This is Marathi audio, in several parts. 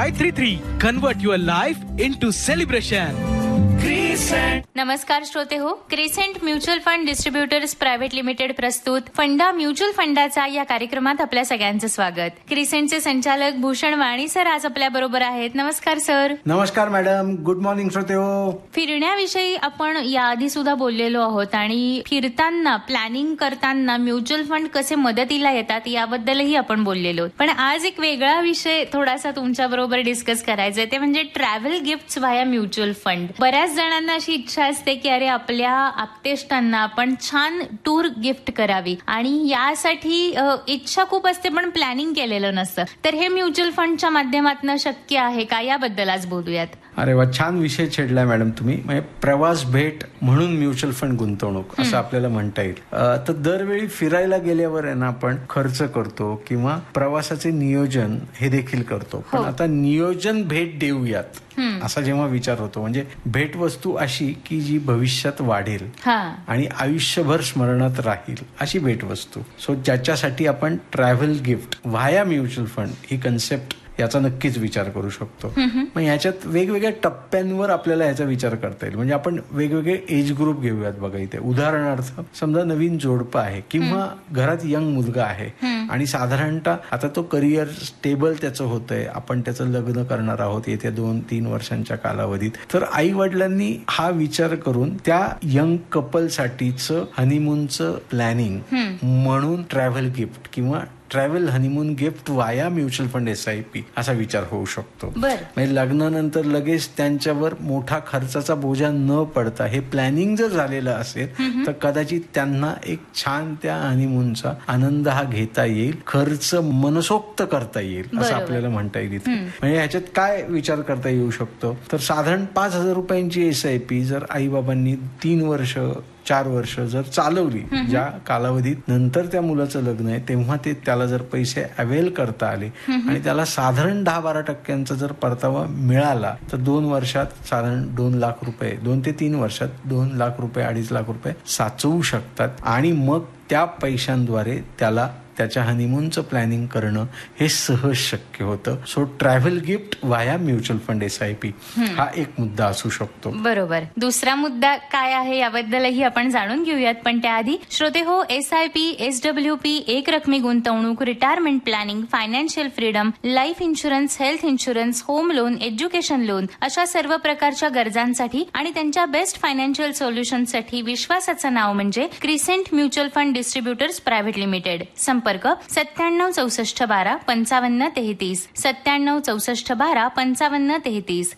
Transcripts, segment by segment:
533. Convert your life into celebration. नमस्कार श्रोते हो, crescent mutual fund distributors private limited प्रस्तुत फंडा म्युच्युअल फंडाचा या कार्यक्रमात आपल्या सगळ्यांचं स्वागत. क्रिसेंटचे संचालक भूषण वाणी सर आज आपल्या बरोबर आहेत. नमस्कार सर. नमस्कार मॅडम. गुड मॉर्निंग श्रोते हो. फिरण्याविषयी आपण याआधी सुद्धा बोललेलो आहोत आणि फिरताना प्लॅनिंग करताना म्युच्युअल फंड कसे मदतीला येतात याबद्दलही आपण बोललेलो. पण आज एक वेगळा विषय थोडासा तुमच्या बरोबर डिस्कस करायचा आहे, ते म्हणजे travel gifts via mutual fund. बऱ्याच जणांना अशी इच्छा असते की अरे आपल्या आप्तेष्टांना आपण छान टूर गिफ्ट करावी आणि यासाठी इच्छा खूप असते पण प्लॅनिंग केलेलं नसतं. तर हे म्युच्युअल फंडच्या माध्यमातून शक्य आहे का याबद्दल आज बोलूयात. अरे वा, छान विषय छेडलाय मॅडम तुम्ही. म्हणजे प्रवास भेट म्हणून म्युच्युअल फंड गुंतवणूक असं आपल्याला म्हणता येईल. तर दरवेळी फिरायला गेल्यावर आहे ना आपण खर्च करतो किंवा प्रवासाचे नियोजन हे देखील करतो. पण आता नियोजन भेट देऊयात असा जेव्हा विचार होतो, म्हणजे भेटवस्तू अशी की जी भविष्यात वाढेल आणि आयुष्यभर स्मरणात राहील अशी भेटवस्तू. सो ज्याच्यासाठी आपण travel gift via mutual fund ही कन्सेप्ट याचा नक्कीच विचार करू शकतो. मग याच्यात वेगवेगळ्या टप्प्यांवर आपल्याला याचा विचार करता येईल. म्हणजे आपण वेगवेगळे एज ग्रुप घेऊयात बघा इथे. उदाहरणार्थ समजा नवीन जोडपं आहे किंवा घरात यंग मुलगा आहे आणि साधारणतः आता तो करिअर स्टेबल त्याचं होतंय, आपण त्याचं लग्न करणार आहोत येत्या 2-3 वर्षांच्या कालावधीत. तर आई वडिलांनी हा विचार करून त्या यंग कपलसाठीचं हनीमूनचं प्लॅनिंग म्हणून ट्रॅव्हल गिफ्ट किंवा ट्रॅव्हल हनीमून गिफ्ट वाया म्युच्युअल फंड SIP असा विचार होऊ शकतो. म्हणजे लग्नानंतर लगेच त्यांच्यावर मोठा खर्चाचा बोजा न पडता हे प्लॅनिंग जर झालेलं असेल तर कदाचित त्यांना एक छान त्या हनीमूनचा आनंद हा घेता येईल, खर्च मनसोक्त करता येईल असं आपल्याला म्हणता येईल. म्हणजे ह्याच्यात काय विचार करता येऊ शकतो तर साधारण 5,000 रुपयांची SIP जर आईबाबांनी 3 वर्ष 4 वर्ष जर चालवली, ज्या कालावधीत नंतर त्या मुलाचं लग्न आहे तेव्हा ते त्याला जर पैसे अवेल करता आले आणि त्याला साधारण 10-12% जर परतावा मिळाला तर 2 वर्षात साधारण 2 लाख रुपये, 2 ते 3 वर्षात 2 लाख रुपये 2.5 लाख रुपये साचवू शकतात आणि मग त्या पैशांद्वारे त्याला त्याच्या हनीमूनचं प्लॅनिंग करणं हे सहज शक्य होतं. So travel gift via mutual fund SIP हा एक मुद्दा असू शकतो. बरोबर. दुसरा मुद्दा काय आहे याबद्दलही आपण जाणून घेऊयात. पण त्याआधी श्रोते हो, SIP, SWP, एक रकमी गुंतवणूक, retirement planning, financial freedom, life insurance, health insurance, home loan, education loan अशा सर्व प्रकारच्या गरजांसाठी आणि त्यांच्या बेस्ट फायनान्शियल सोल्युशनसाठी विश्वासाचं नाव म्हणजे crescent mutual fund distributors private limited. संपर्क 976412 5533, 976412 5533,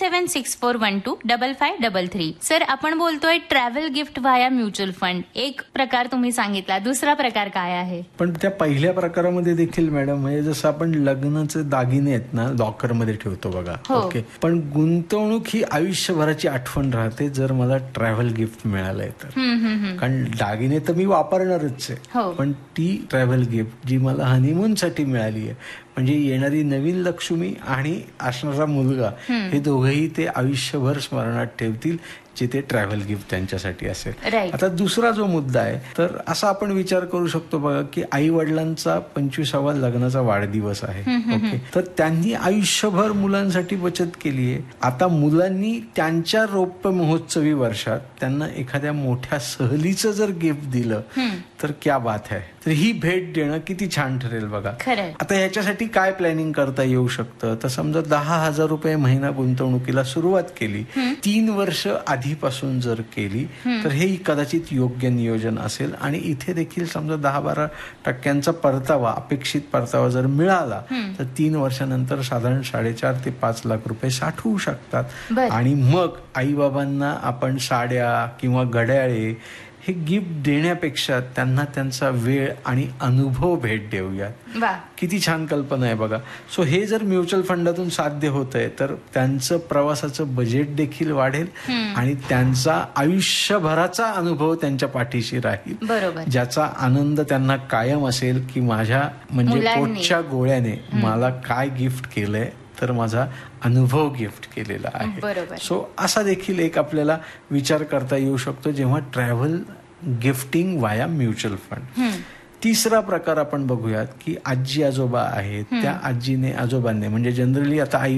9764125533. सर, आपण बोलतोय travel gift via mutual fund. एक प्रकार तुम्ही सांगितला, दुसरा प्रकार काय आहे? पण त्या पहिल्या प्रकारामध्ये देखील मॅडम म्हणजे जसं आपण लग्नाचे दागिने आहेत ना लॉकरमध्ये ठेवतो बघा, ओके, पण गुंतवणूक ही आयुष्यभराची आठवण राहते जर मला ट्रॅव्हल गिफ्ट मिळालंय तर. कारण दागिने तर मी वापरणारच आहे, पण ती ट्रॅव्हल गिफ्ट जी मला हनीमून साठी मिळाली आहे, म्हणजे येणारी नवीन लक्ष्मी आणि असणारा मुलगा हे दोघेही ते आयुष्यभर स्मरणात ठेवतील जे ते ट्रॅव्हल गिफ्ट त्यांच्यासाठी असेल. आता दुसरा जो मुद्दा आहे तर असा आपण विचार करू शकतो बघा की आई वडिलांचा 25वा लग्नाचा वाढदिवस आहे, ओके, तर त्यांनी आयुष्यभर मुलांसाठी बचत केली आहे. आता मुलांनी त्यांच्या रौप्य महोत्सवी वर्षात त्यांना एखाद्या मोठ्या सहलीचं जर गिफ्ट दिलं तर क्या बात आहे. तर ही भेट देणं किती छान ठरेल बघा. आता ह्याच्यासाठी काय प्लॅनिंग करता येऊ शकतं तर समजा 10,000 रुपये महिना गुंतवणुकीला सुरुवात केली, 3 वर्ष आधीपासून जर केली तर हे कदाचित योग्य नियोजन असेल. आणि इथे देखील समजा 10-12% परतावा, अपेक्षित परतावा जर मिळाला तर 3 वर्षानंतर साधारण 4.5 ते 5 लाख रुपये साठवू शकतात. आणि मग आई बाबांना आपण साड्या किंवा घड्याळे हे गिफ्ट देण्यापेक्षा त्यांना त्यांचा वेळ आणि अनुभव भेट देऊयात. किती छान कल्पना आहे बघा. सो हे जर म्युच्युअल फंडातून साध्य होत आहे तर त्यांचं प्रवासाचं बजेट देखील वाढेल आणि त्यांचा आयुष्यभराचा अनुभव त्यांच्या पाठीशी राहील, ज्याचा आनंद त्यांना कायम असेल की माझ्या म्हणजे पोटच्या गोळ्याने मला काय गिफ्ट केलंय तर माझा अनुभव गिफ्ट केलेला आहे. सो असा देखील एक आपल्याला विचार करता येऊ शकतो जेव्हा ट्रॅव्हल गिफ्टिंग वाया म्युच्युअल फंड. तिसरा प्रकार आपण बघूयात की आजी आजोबा आहेत, त्या आजीने आजोबांनी म्हणजे जनरली आता आई